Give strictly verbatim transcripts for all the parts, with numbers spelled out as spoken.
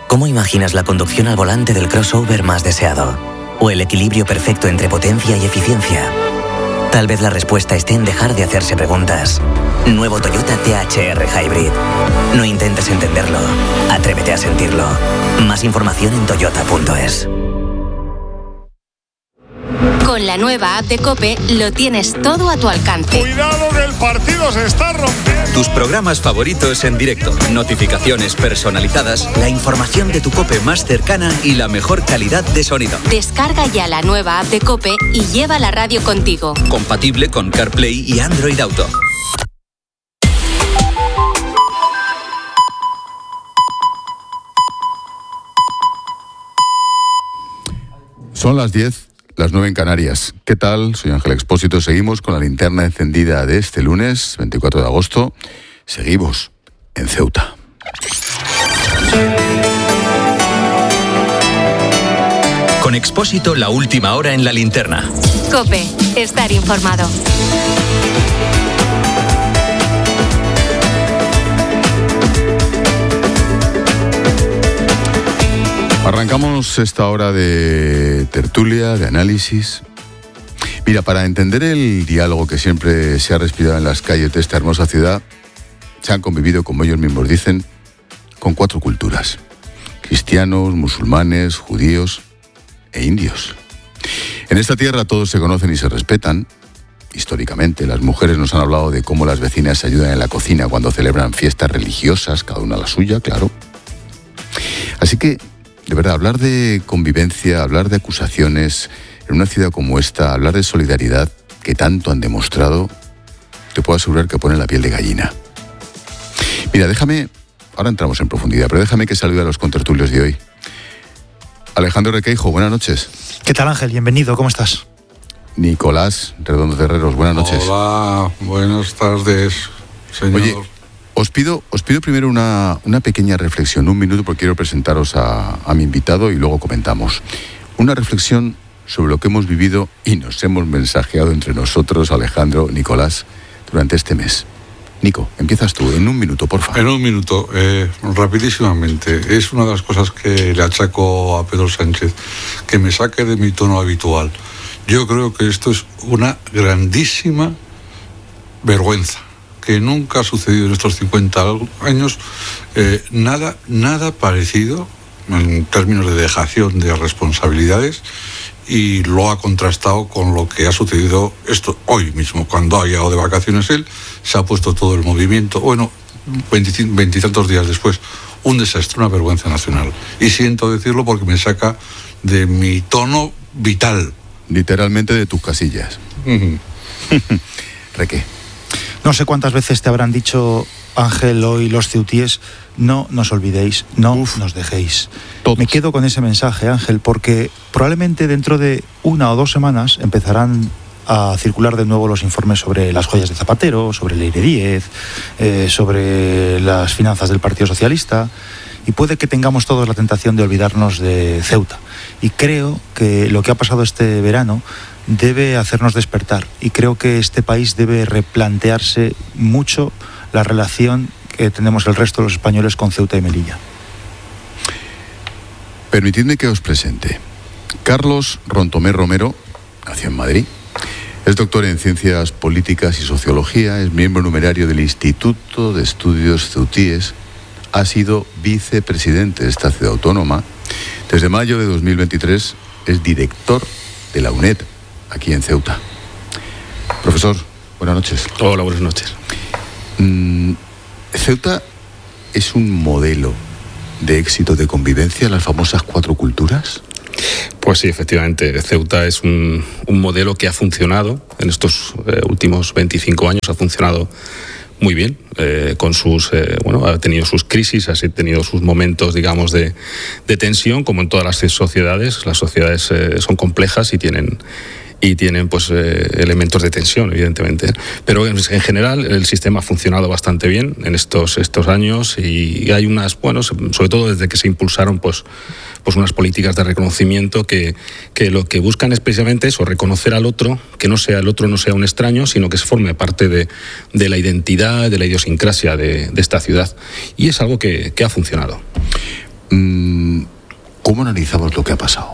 ¿Cómo imaginas la conducción al volante del crossover más deseado? ¿O el equilibrio perfecto entre potencia y eficiencia? Tal vez la respuesta esté en dejar de hacerse preguntas. Nuevo Toyota T H R Hybrid. No intentes entenderlo. Atrévete a sentirlo. Más información en toyota punto es. Con la nueva app de COPE lo tienes todo a tu alcance. ¡Cuidado que el partido se está rompiendo! Tus programas favoritos en directo, notificaciones personalizadas, la información de tu COPE más cercana y la mejor calidad de sonido. Descarga ya la nueva app de COPE y lleva la radio contigo. Compatible con CarPlay y Android Auto. Son las diez. Las nueve en Canarias. ¿Qué tal? Soy Ángel Expósito. Seguimos con la linterna encendida de este lunes, veinticuatro de agosto. Seguimos en Ceuta. Con Expósito, la última hora en la linterna. COPE, estar informado. Arrancamos esta hora de tertulia, de análisis. Mira, para entender el diálogo que siempre se ha respirado en las calles de esta hermosa ciudad, se han convivido, como ellos mismos dicen, con cuatro culturas: cristianos, musulmanes, judíos e indios. En esta tierra todos se conocen y se respetan. Históricamente, las mujeres nos han hablado de cómo las vecinas se ayudan en la cocina cuando celebran fiestas religiosas, cada una la suya, claro. Así que, de verdad, hablar de convivencia, hablar de acusaciones en una ciudad como esta, hablar de solidaridad que tanto han demostrado, te puedo asegurar que pone la piel de gallina. Mira, déjame, ahora entramos en profundidad, pero déjame que salude a los contertulios de hoy. Alejandro Requeijo, buenas noches. ¿Qué tal, Ángel? Bienvenido, ¿cómo estás? Nicolás Redondo Herreros, buenas noches. Hola, buenas tardes, señor. Oye, Os pido, os pido primero una, una pequeña reflexión, un minuto, porque quiero presentaros a, a mi invitado y luego comentamos. Una reflexión sobre lo que hemos vivido y nos hemos mensajeado entre nosotros, Alejandro, Nicolás, durante este mes. Nico, empiezas tú, en un minuto, por favor. En un minuto, eh, rapidísimamente. Es una de las cosas que le achaco a Pedro Sánchez, que me saque de mi tono habitual. Yo creo que esto es una grandísima vergüenza, que nunca ha sucedido en estos cincuenta años, eh, nada, nada parecido en términos de dejación de responsabilidades, y lo ha contrastado con lo que ha sucedido esto hoy mismo. Cuando ha llegado de vacaciones él, se ha puesto todo el movimiento, bueno, veintitantos días después, un desastre, una vergüenza nacional. Y siento decirlo porque me saca de mi tono vital. Literalmente de tus casillas. Uh-huh. Reque. No sé cuántas veces te habrán dicho, Ángel, hoy los ceutíes, no nos olvidéis, no Uf, nos dejéis. Todos. Me quedo con ese mensaje, Ángel, porque probablemente dentro de una o dos semanas empezarán a circular de nuevo los informes sobre las joyas de Zapatero, sobre Leire Díez, eh, sobre las finanzas del Partido Socialista, y puede que tengamos todos la tentación de olvidarnos de Ceuta. Y creo que lo que ha pasado este verano debe hacernos despertar, y creo que este país debe replantearse mucho la relación que tenemos el resto de los españoles con Ceuta y Melilla. Permitidme que os presente. Carlos Rontomé Romero nació en Madrid. Es doctor en Ciencias Políticas y Sociología, es miembro numerario del Instituto de Estudios Ceutíes, ha sido vicepresidente de esta ciudad autónoma. Desde mayo de dos mil veintitrés es director de la UNED, aquí en Ceuta. Profesor, buenas noches. Hola, buenas noches. Mm, ¿Ceuta es un modelo de éxito de convivencia, las famosas cuatro culturas? Pues sí, efectivamente, Ceuta es un, un modelo que ha funcionado en estos eh, últimos veinticinco años, ha funcionado muy bien, eh, con sus, eh, bueno, ha tenido sus crisis, ha tenido sus momentos, digamos, de, de tensión, como en todas las sociedades. Las sociedades eh, son complejas y tienen y tienen pues eh, elementos de tensión, evidentemente. Pero en, en general el sistema ha funcionado bastante bien en estos estos años, y hay unas, bueno, sobre todo desde que se impulsaron pues pues unas políticas de reconocimiento que, que lo que buscan es precisamente eso, reconocer al otro, que no sea el otro no sea un extraño, sino que se forme parte de, de la identidad, de la idiosincrasia de, de esta ciudad. Y es algo que, que ha funcionado. ¿Cómo analizamos lo que ha pasado?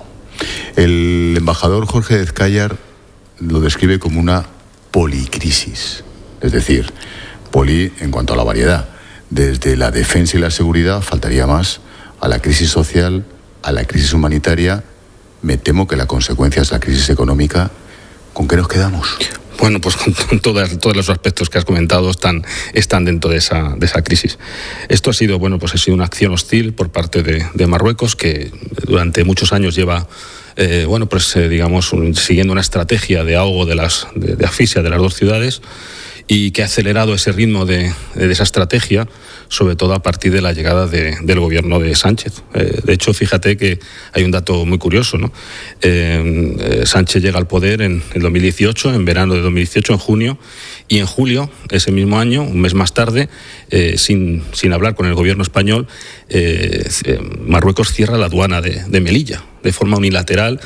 El embajador Jorge Ezcayar lo describe como una policrisis, es decir, poli en cuanto a la variedad, desde la defensa y la seguridad, faltaría más, a la crisis social, a la crisis humanitaria. Me temo que la consecuencia es la crisis económica. ¿Con qué nos quedamos? Bueno, pues con, con todas, todos los aspectos que has comentado están, están dentro de esa, de esa crisis. Esto ha sido, bueno, pues ha sido una acción hostil por parte de, de Marruecos, que durante muchos años lleva, eh, bueno, pues eh, digamos, un, siguiendo una estrategia de ahogo de las, de, de asfixia de las dos ciudades, y que ha acelerado ese ritmo de, de esa estrategia, sobre todo a partir de la llegada de, del gobierno de Sánchez. Eh, de hecho, fíjate que hay un dato muy curioso, ¿no? Eh, eh, Sánchez llega al poder en el dos mil dieciocho, en verano de dos mil dieciocho, en junio, y en julio, ese mismo año, un mes más tarde, eh, sin, sin hablar con el gobierno español, eh, Marruecos cierra la aduana de, de Melilla, de forma unilateral,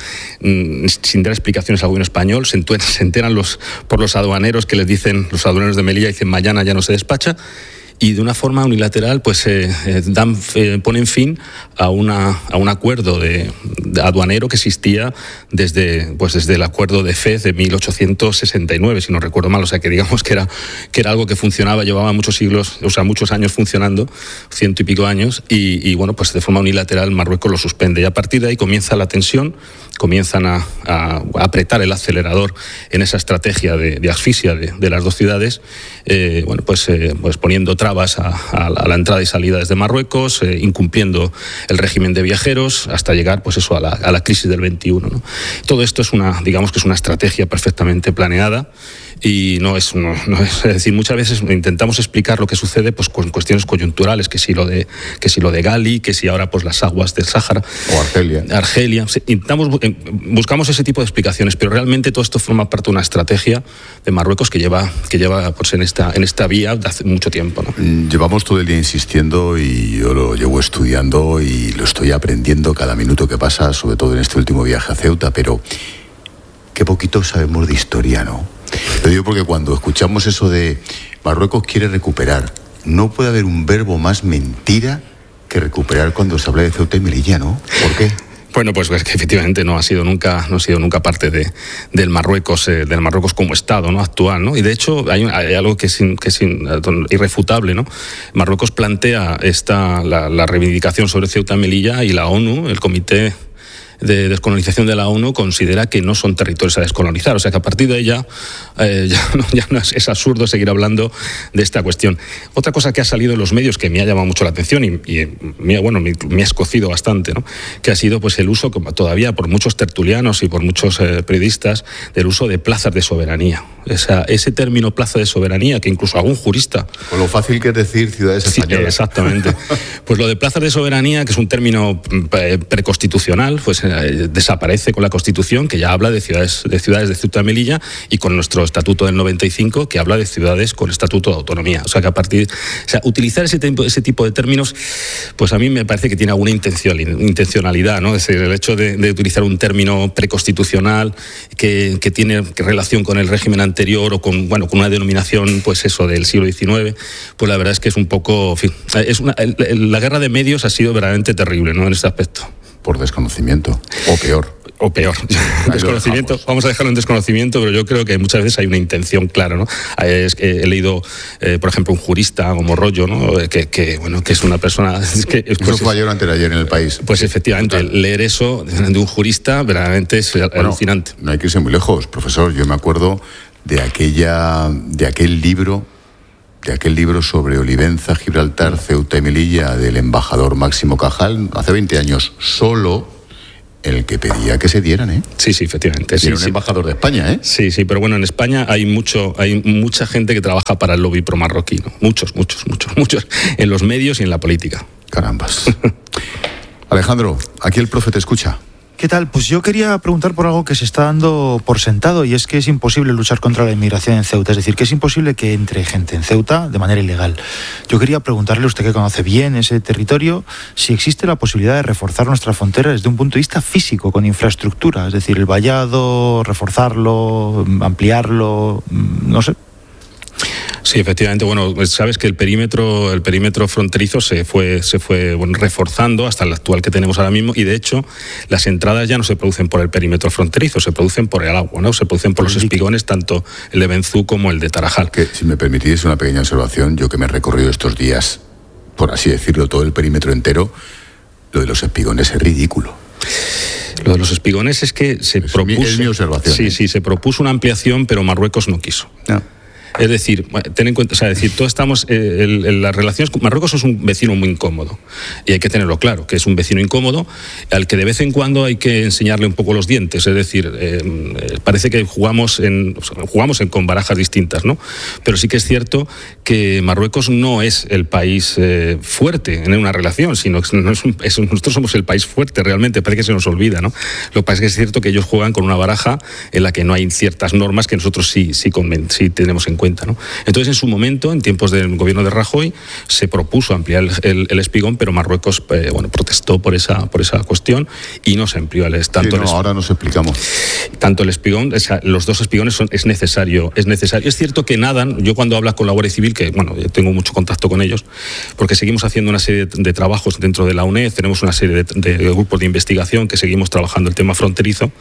sin dar explicaciones al gobierno español. Se enteran los, por los aduaneros que les dicen, los aduaneros de Melilla dicen mañana ya no se despacha, y de una forma unilateral pues eh, dan, eh, ponen fin a, una, a un acuerdo de, de aduanero que existía desde, pues desde el acuerdo de Fez de mil ochocientos sesenta y nueve, si no recuerdo mal. O sea que digamos que era, que era algo que funcionaba, llevaba muchos siglos, o sea, muchos años funcionando, ciento y pico años, y, y bueno, pues de forma unilateral Marruecos lo suspende, y a partir de ahí comienza la tensión, comienzan a, a, a apretar el acelerador en esa estrategia de, de asfixia de, de las dos ciudades, eh, bueno, pues, eh, pues poniendo trabas a, a, a la entrada y salida desde Marruecos, eh, incumpliendo el régimen de viajeros, hasta llegar pues eso a la, a la crisis del veintiuno, ¿no? Todo esto es una, digamos que es una estrategia perfectamente planeada, y no es, no, no es, es decir, muchas veces intentamos explicar lo que sucede pues con cuestiones coyunturales, que si lo de que si lo de Gali, que si ahora pues las aguas del Sáhara o Argelia. Argelia, intentamos buscamos ese tipo de explicaciones, pero realmente todo esto forma parte de una estrategia de Marruecos que lleva que lleva pues en esta en esta vía de hace mucho tiempo, ¿no? Llevamos todo el día insistiendo, y yo lo llevo estudiando y lo estoy aprendiendo cada minuto que pasa, sobre todo en este último viaje a Ceuta, pero qué poquito sabemos de historia, ¿no? Lo digo porque cuando escuchamos eso de Marruecos quiere recuperar, no puede haber un verbo más mentira que recuperar cuando se habla de Ceuta y Melilla, ¿no? ¿Por qué? Bueno, pues es que efectivamente no ha sido nunca, no ha sido nunca parte de, del Marruecos, eh, del Marruecos como Estado, ¿no?, actual, ¿no? Y de hecho hay, hay algo que es, in, que es in, irrefutable, ¿no? Marruecos plantea esta la, la reivindicación sobre Ceuta y Melilla, y la ONU, el Comité de Descolonización de la ONU, considera que no son territorios a descolonizar. O sea que a partir de ahí ya, eh, ya, no, ya no es, es absurdo seguir hablando de esta cuestión. Otra cosa que ha salido en los medios que me ha llamado mucho la atención y, y me, bueno, me, me ha escocido bastante, ¿no?, que ha sido pues el uso, como todavía por muchos tertulianos y por muchos eh, periodistas, del uso de plazas de soberanía. O sea, ese término plaza de soberanía, que incluso algún jurista... Con lo fácil que es decir ciudades españolas. Sí, exactamente. Pues lo de plazas de soberanía, que es un término preconstitucional, pues desaparece con la Constitución, que ya habla de ciudades de ciudades de Ceuta y Melilla, y con nuestro Estatuto del noventa y cinco, que habla de ciudades con estatuto de autonomía. O sea que a partir, o sea, utilizar ese tipo, ese tipo de términos, pues a mí me parece que tiene alguna intencionalidad, ¿no? Es decir, el hecho de, de utilizar un término preconstitucional que, que tiene relación con el régimen anterior, o con, bueno, con una denominación, pues eso, del siglo diecinueve, pues la verdad es que es un poco, en fin, es una, la guerra de medios ha sido verdaderamente terrible, ¿no?, en este aspecto. Por desconocimiento, o peor. O peor. Desconocimiento. Vamos a dejarlo en desconocimiento, pero yo creo que muchas veces hay una intención clara, ¿no? Es que he leído, eh, por ejemplo, un jurista como Rollo, ¿no?, que, que bueno, que es una persona... Que, pues, eso fue ayer o antes de ayer en el País. Pues efectivamente, total. Leer eso de un jurista verdaderamente es bueno, alucinante. No hay que irse muy lejos, profesor. Yo me acuerdo de aquella, de aquel libro... de aquel libro sobre Olivenza, Gibraltar, Ceuta y Melilla, del embajador Máximo Cajal, hace veinte años, solo el que pedía que se dieran, ¿eh? Sí, sí, efectivamente. Y sí, era un sí. embajador de España, ¿eh? Sí, sí, pero bueno, en España hay mucho, hay mucha gente que trabaja para el lobby pro-marroquí, ¿no? Muchos, muchos, muchos, muchos, en los medios y en la política. Carambas. Alejandro, aquí el profe te escucha. ¿Qué tal? Pues yo quería preguntar por algo que se está dando por sentado, y es que es imposible luchar contra la inmigración en Ceuta, es decir, que es imposible que entre gente en Ceuta de manera ilegal. Yo quería preguntarle, usted que conoce bien ese territorio, si existe la posibilidad de reforzar nuestra frontera desde un punto de vista físico, con infraestructura, es decir, el vallado, reforzarlo, ampliarlo, no sé. Sí, efectivamente. Bueno, sabes que el perímetro, el perímetro fronterizo se fue, se fue bueno, reforzando hasta el actual que tenemos ahora mismo, y de hecho las entradas ya no se producen por el perímetro fronterizo, se producen por el agua, ¿no? Se producen por los espigones, tanto el de Benzú como el de Tarajal. Que, si me permitís una pequeña observación, yo que me he recorrido estos días, por así decirlo, todo el perímetro entero, lo de los espigones es ridículo. Lo de los espigones es que se es propuso... Mi, es mi observación. Sí, ¿eh? sí, se propuso una ampliación, pero Marruecos no quiso. No. Es decir, ten en cuenta, o sea, decir, todos estamos, eh, el, el, las relaciones con Marruecos es un vecino muy incómodo, y hay que tenerlo claro, que es un vecino incómodo al que de vez en cuando hay que enseñarle un poco los dientes. Es decir, eh, parece que jugamos en, o sea, jugamos en, con barajas distintas, ¿no? Pero sí que es cierto que Marruecos no es el país eh, fuerte en una relación, sino que no es un, es un, nosotros somos el país fuerte realmente, parece que se nos olvida, ¿no? Lo que pasa es que es cierto que ellos juegan con una baraja en la que no hay ciertas normas que nosotros sí, sí, conven, sí tenemos en cuenta, ¿no? Entonces, en su momento, en tiempos del gobierno de Rajoy, se propuso ampliar el, el, el espigón, pero Marruecos eh, bueno, protestó por esa, por esa cuestión y no se amplió. El, tanto sí, no, el, ahora nos explicamos. Tanto el espigón, o sea, los dos espigones son, es necesario, es necesario. Es cierto que nadan, yo cuando hablo con la Guardia Civil, que bueno, yo tengo mucho contacto con ellos, porque seguimos haciendo una serie de, de trabajos dentro de la U N E D, tenemos una serie de, de, de grupos de investigación que seguimos trabajando el tema fronterizo.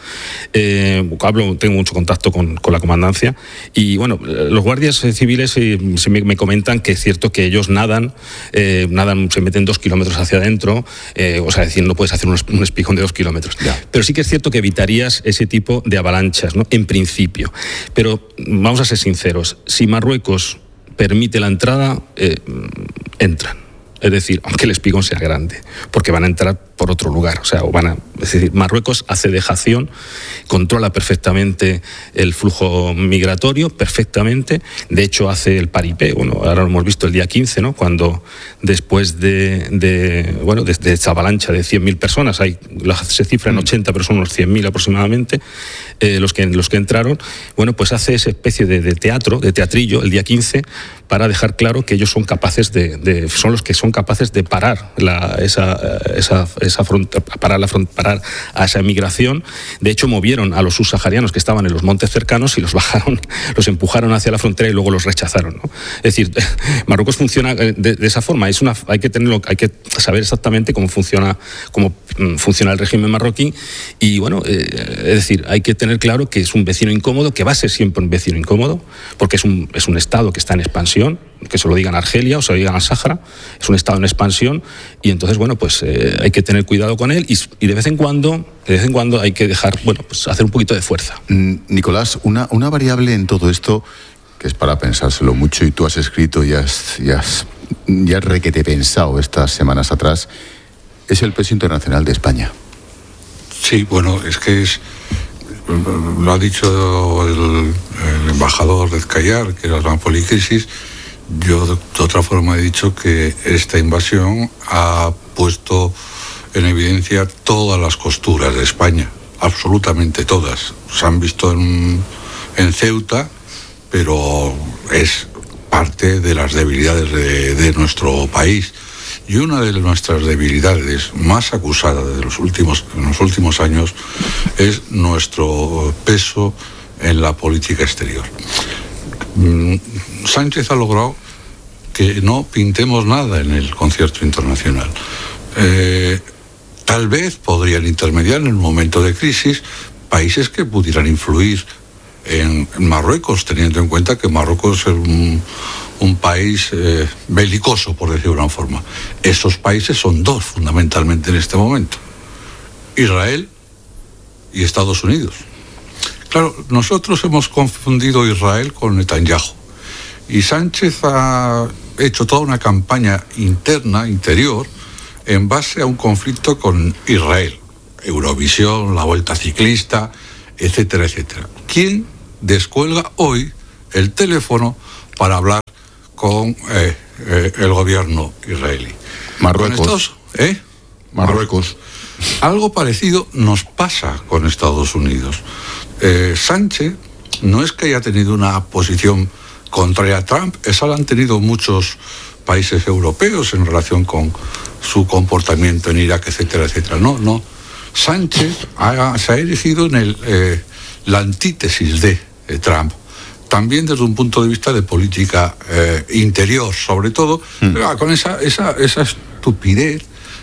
Eh, hablo, tengo mucho contacto con, con la comandancia, y bueno, los guardias civiles eh, se me, me comentan que es cierto que ellos nadan, eh, nadan, se meten dos kilómetros hacia adentro, eh, o sea, es decir, no puedes hacer un, un espigón de dos kilómetros. Ya. Pero sí que es cierto que evitarías ese tipo de avalanchas, ¿no? En principio. Pero vamos a ser sinceros, si Marruecos permite la entrada, eh, entran. Es decir, aunque el espigón sea grande, porque van a entrar por otro lugar, o sea, o van a, es decir, Marruecos hace dejación, controla perfectamente el flujo migratorio, perfectamente, de hecho hace el paripé, bueno, ahora lo hemos visto el día quince, ¿no? Cuando después de, de bueno, de, de esa avalancha de cien mil personas, hay, se cifra en ochenta, pero son unos cien mil aproximadamente, eh, los, que, los que entraron, bueno, pues hace esa especie de, de teatro, de teatrillo, el día quince, para dejar claro que ellos son capaces de, de son los que son capaces de parar la, esa, esa, esa frontera, parar, la front, parar a esa migración. De hecho, movieron a los subsaharianos que estaban en los montes cercanos y los bajaron, los empujaron hacia la frontera y luego los rechazaron, ¿no? Es decir, Marruecos funciona de, de esa forma. Es una, hay que tenerlo, hay que saber exactamente cómo funciona, cómo funciona el régimen marroquí, y bueno, eh, es decir, hay que tener claro que es un vecino incómodo, que va a ser siempre un vecino incómodo, porque es un, es un estado que está en expansión, que se lo digan a Argelia o se lo digan al Sáhara, es un estado en expansión, y entonces, bueno, pues eh, hay que tener cuidado con él, y, y de vez en cuando, de vez en cuando hay que dejar, bueno, pues hacer un poquito de fuerza. Mm, Nicolás, una, una variable en todo esto, que es para pensárselo mucho, y tú has escrito y has, y has, y has requete pensado estas semanas atrás, es el peso internacional de España. Sí, bueno, es que es, lo ha dicho el, el embajador de Cayar, que era la policrisis. Yo de, de otra forma he dicho que esta invasión ha puesto en evidencia todas las costuras de España, absolutamente todas. Se han visto en, en Ceuta, pero es parte de las debilidades de, de nuestro país. Y una de nuestras debilidades más acusadas de los últimos, en los últimos años es nuestro peso en la política exterior. Sánchez ha logrado que no pintemos nada en el concierto internacional. Eh, tal vez podrían intermediar en el momento de crisis países que pudieran influir en, en Marruecos, teniendo en cuenta que Marruecos es un, un país eh, belicoso, por decirlo de una forma. Esos países son dos, fundamentalmente, en este momento: Israel y Estados Unidos. Claro, nosotros hemos confundido Israel con Netanyahu, y Sánchez ha hecho toda una campaña interna, interior, en base a un conflicto con Israel. Eurovisión, la Vuelta Ciclista, etcétera, etcétera. ¿Quién descuelga hoy el teléfono para hablar con eh, eh, el gobierno israelí? Marruecos. Estos, ¿eh? Marruecos. Algo parecido nos pasa con Estados Unidos. Eh, Sánchez no es que haya tenido una posición contraria a Trump, esa la han tenido muchos países europeos en relación con su comportamiento en Irak, etcétera, etcétera. No, no. Sánchez ha, se ha erigido en el, eh, la antítesis de, de Trump. también desde un punto de vista de política eh, interior, sobre todo, mm. pero, con esa, esa, esa estupidez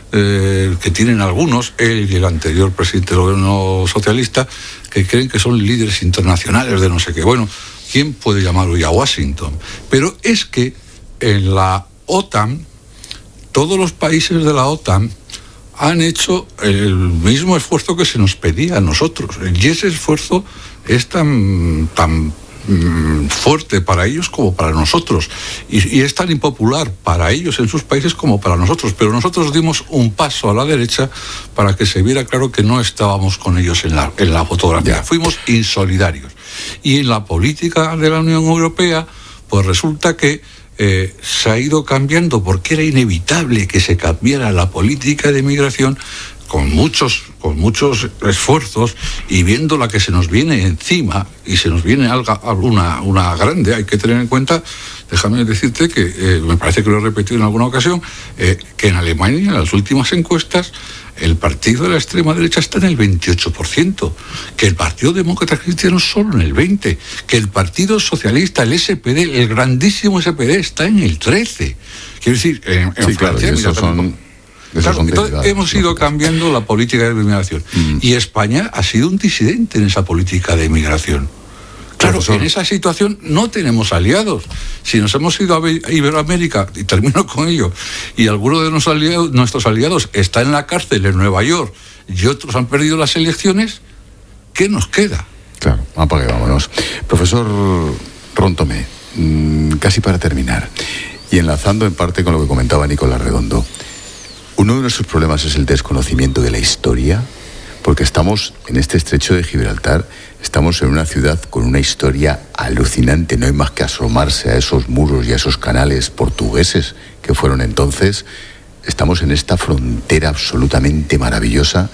eh, que tienen algunos, él y el anterior presidente del gobierno socialista, que creen que son líderes internacionales de no sé qué. Bueno, ¿quién puede llamar hoy a Washington? Pero es que en la OTAN, todos los países de la OTAN han hecho el mismo esfuerzo que se nos pedía a nosotros. Y ese esfuerzo es tan, tan mmm, fuerte para ellos como para nosotros. Y, y es tan impopular para ellos en sus países como para nosotros. Pero nosotros dimos un paso a la derecha para que se viera claro que no estábamos con ellos en la, en la fotografía. Fuimos insolidarios. Y en la política de la Unión Europea, pues resulta que Eh, se ha ido cambiando porque era inevitable que se cambiara la política de migración con muchos, con muchos esfuerzos y viendo la que se nos viene encima y se nos viene algo, una, una grande. Hay que tener en cuenta, déjame decirte que, eh, me parece que lo he repetido en alguna ocasión, eh, que en Alemania, en las últimas encuestas, el partido de la extrema derecha está en el veintiocho por ciento, que el Partido Demócrata Cristiano solo en el veinte por ciento, que el Partido Socialista, el S P D, el grandísimo S P D, está en el trece por ciento. Quiero decir, en, en sí, Francia... Claro, esos son, esos claro, son entonces hemos ido cambiando la política de inmigración. Mm. Y España ha sido un disidente en esa política de inmigración. Claro, en esa situación no tenemos aliados. Si nos hemos ido a Iberoamérica, y termino con ello, y algunos de nuestros aliados, nuestros aliados están en la cárcel en Nueva York y otros han perdido las elecciones, ¿qué nos queda? Claro, apague, vámonos. Profesor Ron-Thomé, mmm, casi para terminar, y enlazando en parte con lo que comentaba Nicolás Redondo, uno de nuestros problemas es el desconocimiento de la historia, porque estamos en este estrecho de Gibraltar. Estamos en una ciudad con una historia alucinante. No hay más que asomarse a esos muros y a esos canales portugueses que fueron entonces. Estamos en esta frontera absolutamente maravillosa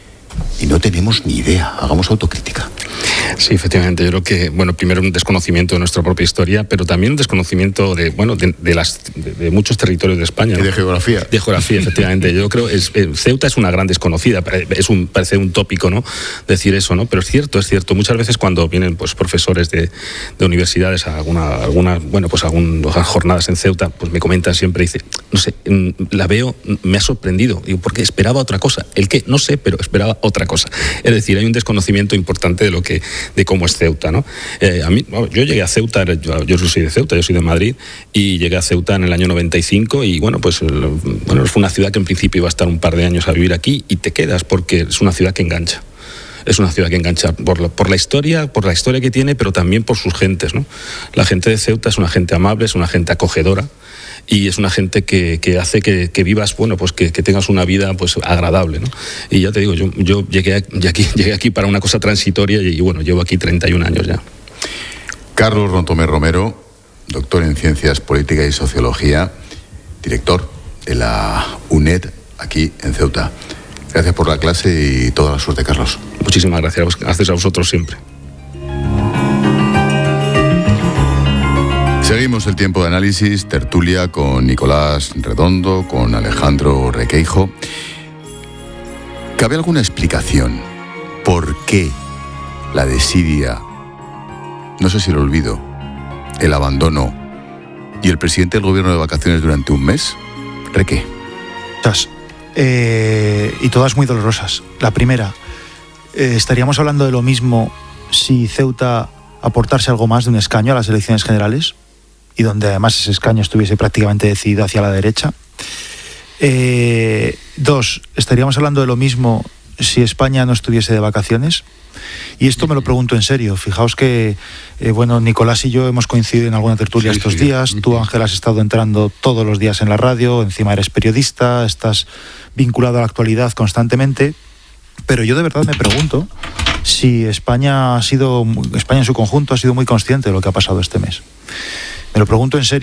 y no tenemos ni idea. Hagamos autocrítica. Sí, efectivamente. Yo creo que, bueno, primero un desconocimiento de nuestra propia historia, pero también un desconocimiento de, bueno, de, de, las, de, de muchos territorios de España. Y ¿no? de geografía. De geografía, efectivamente. Yo creo que Ceuta es una gran desconocida. Es un, parece un tópico, ¿no?, decir eso, ¿no? Pero es cierto, es cierto. Muchas veces cuando vienen, pues, profesores de, de universidades a alguna, alguna, bueno, pues, algunas jornadas en Ceuta, pues me comentan siempre, dice, no sé, la veo, me ha sorprendido. Digo, porque esperaba otra cosa. ¿El qué? No sé, pero esperaba otra cosa. Es decir, hay un desconocimiento importante de lo que de cómo es Ceuta, ¿no? Eh, a mí, bueno, yo llegué a Ceuta, yo, yo soy de Ceuta, yo soy de Madrid, y llegué a Ceuta en el año noventa y cinco y bueno, pues bueno, fue una ciudad que en principio iba a estar un par de años a vivir aquí y te quedas porque es una ciudad que engancha. Es una ciudad que engancha por la, por la historia, por la historia que tiene, pero también por sus gentes, ¿no? La gente de Ceuta es una gente amable, es una gente acogedora y es una gente que, que hace que, que vivas, bueno, pues que, que tengas una vida pues agradable, ¿no? Y ya te digo, yo, yo llegué, aquí, llegué aquí para una cosa transitoria y, y bueno, llevo aquí treinta y un años ya. Carlos Ron-Thomé Romero, doctor en Ciencias Políticas y Sociología, director de la UNED aquí en Ceuta. Gracias por la clase y toda la suerte, Carlos. Muchísimas gracias. Gracias a vosotros siempre. Seguimos el tiempo de análisis, tertulia con Nicolás Redondo, con Alejandro Requeijo. ¿Cabe alguna explicación por qué la desidia, no sé si lo olvido, el abandono y el presidente del gobierno de vacaciones durante un mes? ¿Reque? Eh, y todas muy dolorosas. La primera, eh, ¿estaríamos hablando de lo mismo si Ceuta aportase algo más de un escaño a las elecciones generales? Y donde además ese escaño estuviese prácticamente decidido hacia la derecha. Eh, dos, ¿estaríamos hablando de lo mismo si España no estuviese de vacaciones? Y esto me lo pregunto en serio. Fijaos que, eh, bueno, Nicolás y yo hemos coincidido en alguna tertulia sí, estos sí. días. Tú, Ángel, has estado entrando todos los días en la radio, encima eres periodista, estás vinculado a la actualidad constantemente. Pero yo de verdad me pregunto si España ha sido, España en su conjunto ha sido muy consciente de lo que ha pasado este mes. Me lo pregunto en serio.